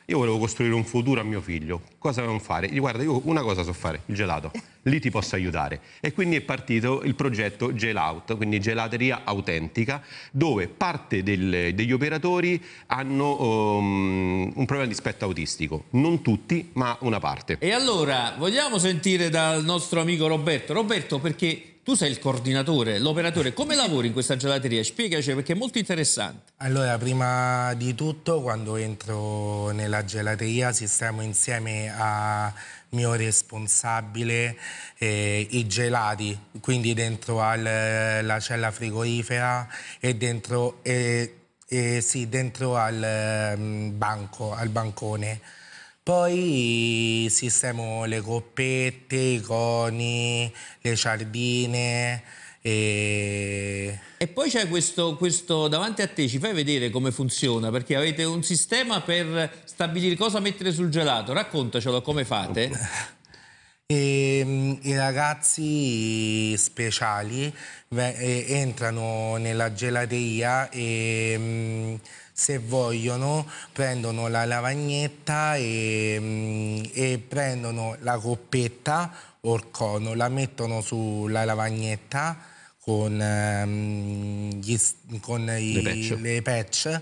io volevo costruire un futuro a mio figlio, cosa devo fare? Guarda, io una cosa so fare, il gelato, lì ti posso aiutare. E quindi è partito il progetto Gelaut, quindi gelateria autentica, dove parte degli operatori hanno un problema di spettro autistico, non tutti, ma una parte. E allora, vogliamo sentire dal nostro amico Roberto. Roberto, perché tu sei il coordinatore, l'operatore, come lavori in questa gelateria? Spiegaci, perché è molto interessante. Allora, prima di tutto, quando entro nella gelateria, sistemo insieme a mio responsabile i gelati, quindi dentro la cella frigorifera e dentro, sì, dentro al bancone. Poi sistemo le coppette, i coni, le cialdine. E poi c'è questo davanti a te, ci fai vedere come funziona, perché avete un sistema per stabilire cosa mettere sul gelato. Raccontacelo, come fate? I ragazzi speciali entrano nella gelateria e se vogliono prendono la lavagnetta e prendono la coppetta o il cono, la mettono sulla lavagnetta con le patch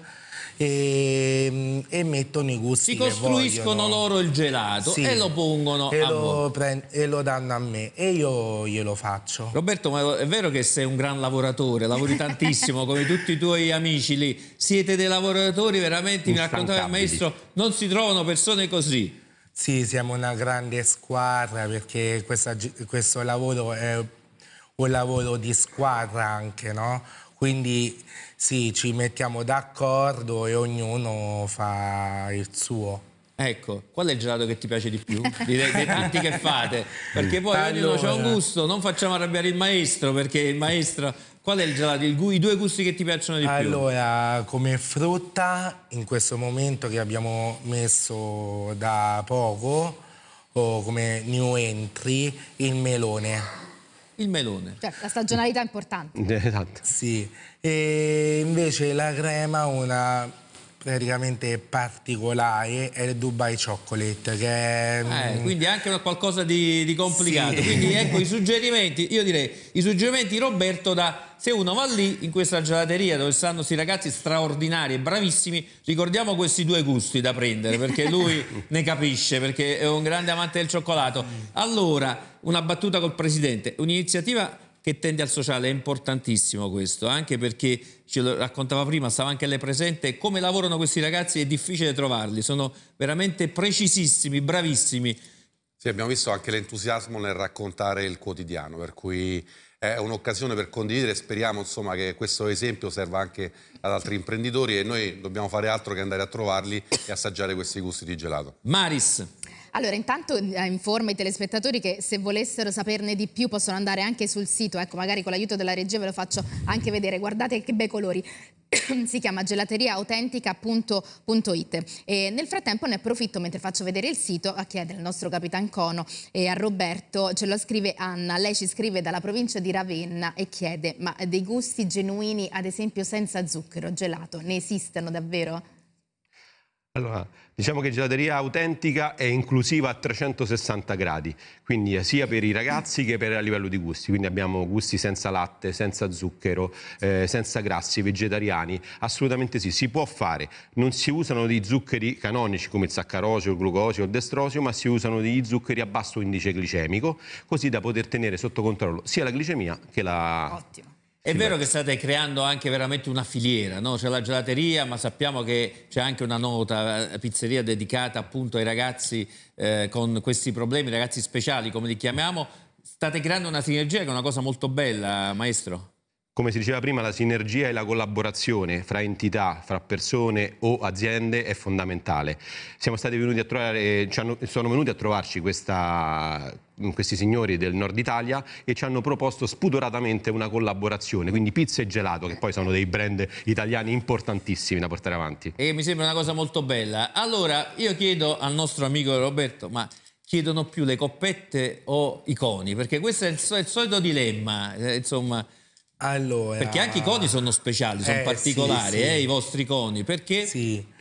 e mettono i gusti Si che costruiscono vogliono. loro il gelato, Sì, e lo pongono a voi. e lo danno a me e io glielo faccio. Roberto, ma è vero che sei un gran lavoratore, lavori tantissimo come tutti i tuoi amici lì, siete dei lavoratori veramente, mi raccontava il maestro, non si trovano persone così. Sì, siamo una grande squadra perché questo lavoro è un lavoro di squadra anche, no? Quindi sì, ci mettiamo d'accordo e ognuno fa il suo. Ecco, qual è il gelato che ti piace di più? Dei tanti che fate? Perché poi ognuno Allora, c'ha un gusto, non facciamo arrabbiare il maestro, perché il maestro... Qual è il gelato, i due gusti che ti piacciono di più? Allora, come frutta, in questo momento che abbiamo messo da poco, o come new entry, il melone. Il melone. Cioè, la stagionalità è importante. Esatto. Sì, e invece la crema, una praticamente particolare, è il Dubai Chocolate, che è... Quindi anche qualcosa di complicato. Sì. Quindi ecco i suggerimenti, io direi, i suggerimenti Roberto dà, se uno va lì in questa gelateria dove stanno questi ragazzi straordinari e bravissimi, ricordiamo questi due gusti da prendere, perché lui ne capisce, perché è un grande amante del cioccolato. Allora, una battuta col Presidente, un'iniziativa che tende al sociale, è importantissimo questo, anche perché, ce lo raccontava prima, stava anche lei presente, come lavorano questi ragazzi è difficile trovarli, sono veramente precisissimi, bravissimi. Sì, abbiamo visto anche l'entusiasmo nel raccontare il quotidiano, per cui è un'occasione per condividere, speriamo insomma che questo esempio serva anche ad altri imprenditori e noi dobbiamo fare altro che andare a trovarli e assaggiare questi gusti di gelato. Maris. Allora, intanto informo i telespettatori che se volessero saperne di più possono andare anche sul sito, ecco, magari con l'aiuto della regia ve lo faccio anche vedere, guardate che bei colori. Si chiama gelateriaautentica.it e nel frattempo ne approfitto mentre faccio vedere il sito a chiedere al nostro Capitan Cono e a Roberto, ce lo scrive Anna, lei ci scrive dalla provincia di Ravenna e chiede: ma dei gusti genuini, ad esempio senza zucchero, gelato, ne esistono davvero? Allora, diciamo che gelateria autentica è inclusiva a 360 gradi, quindi sia per i ragazzi che per a livello di gusti, quindi abbiamo gusti senza latte, senza zucchero, senza grassi, vegetariani, assolutamente sì, si può fare, non si usano dei zuccheri canonici come il saccarosio, il glucosio, il destrosio, ma si usano degli zuccheri a basso indice glicemico, così da poter tenere sotto controllo sia la glicemia che la... Ottimo. È vero che state creando anche veramente una filiera, no? C'è la gelateria, ma sappiamo che c'è anche una nota pizzeria dedicata appunto ai ragazzi con questi problemi, ragazzi speciali come li chiamiamo. State creando una sinergia che è una cosa molto bella, maestro. Come si diceva prima, la sinergia e la collaborazione fra entità, fra persone o aziende è fondamentale. Siamo stati venuti a trovare, sono venuti a trovarci questi signori del nord Italia e ci hanno proposto spudoratamente una collaborazione, quindi pizza e gelato, che poi sono dei brand italiani importantissimi da portare avanti. E mi sembra una cosa molto bella. Allora, io chiedo al nostro amico Roberto, ma chiedono più le coppette o i coni? Perché questo è il solito dilemma, insomma... Allora, perché anche i coni sono speciali, sono particolari, sì, sì. I vostri coni, perché? Sì,